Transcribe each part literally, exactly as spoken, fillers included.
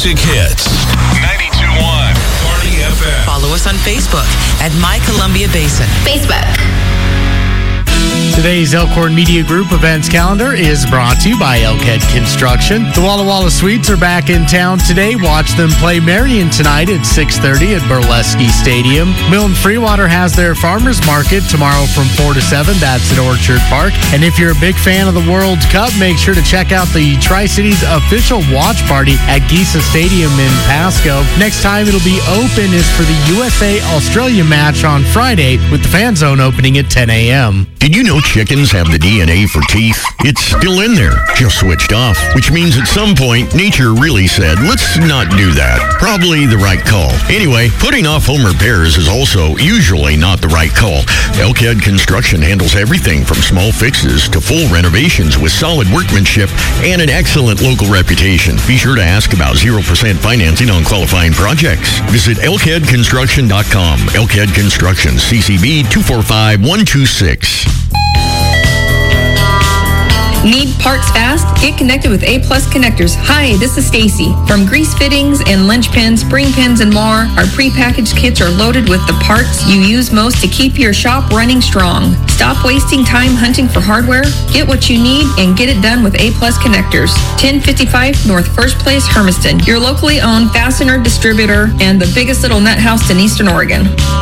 Classic Hits. ninety-two point one Party F M. Follow us on Facebook at My Columbia Basin. Facebook. Today's Elkhorn Media Group events calendar is brought to you by Elkhead Construction. The Walla Walla Sweets are back in town today. Watch them play Marion tonight at six thirty at Burlesque Stadium. Milton Freewater has their Farmers Market tomorrow from four to seven. That's at Orchard Park. And if you're a big fan of the World Cup, make sure to check out the Tri-Cities official watch party at Giesa Stadium in Pasco. Next time it'll be open is for the U S A-Australia match on Friday, with the fan zone opening at ten a.m. Did you know chickens have the D N A for teeth? It's still in there, just switched off, which means at some point, nature really said, let's not do that. Probably the right call. Anyway, putting off home repairs is also usually not the right call. Elkhead Construction handles everything from small fixes to full renovations with solid workmanship and an excellent local reputation. Be sure to ask about zero percent financing on qualifying projects. Visit elkhead construction dot com. Elkhead Construction, C C B two four five one two six. Need parts fast? Get connected with A Plus Connectors. Hi, this is Stacy. From grease fittings and linch pins, spring pins, and more, our prepackaged kits are loaded with the parts you use most to keep your shop running strong. Stop wasting time hunting for hardware. Get what you need and get it done with A Plus Connectors. ten fifty-five North First Place, Hermiston. Your locally owned fastener distributor and the biggest little nut house in Eastern Oregon.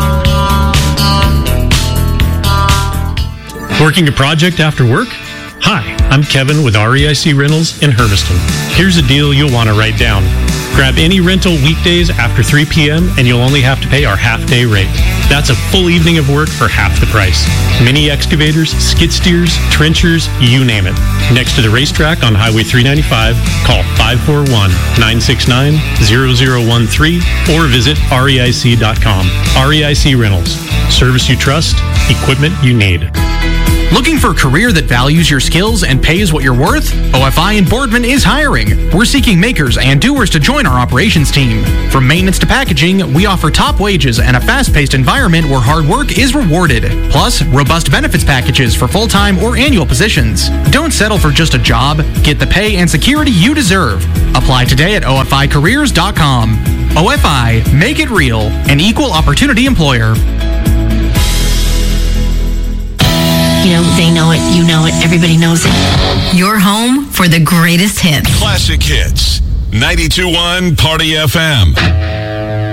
Working a project after work? Hi, I'm Kevin with R E I C Rentals in Hermiston. Here's a deal you'll want to write down. Grab any rental weekdays after three p.m. and you'll only have to pay our half-day rate. That's a full evening of work for half the price. Mini excavators, skid steers, trenchers, you name it. Next to the racetrack on Highway three ninety-five, call five four one, nine six nine, zero zero one three or visit R E I C dot com. R E I C Rentals. Service you trust, equipment you need. Looking for a career that values your skills and pays what you're worth? O F I in Boardman is hiring. We're seeking makers and doers to join our operations team. From maintenance to packaging, we offer top wages and a fast-paced environment where hard work is rewarded. Plus, robust benefits packages for full-time or annual positions. Don't settle for just a job. Get the pay and security you deserve. Apply today at O F I careers dot com. O F I, make it real, an equal opportunity employer. You know, they know it, you know it, everybody knows it. Your home for the greatest hits. Classic Hits. ninety-two point one Party F M.